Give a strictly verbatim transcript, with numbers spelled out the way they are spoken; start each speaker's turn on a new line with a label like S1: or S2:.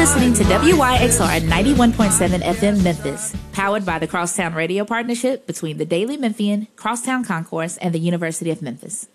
S1: listening to W Y X R ninety-one point seven F M Memphis, powered by the Crosstown Radio Partnership between the Daily Memphian, Crosstown Concourse, and the University of Memphis.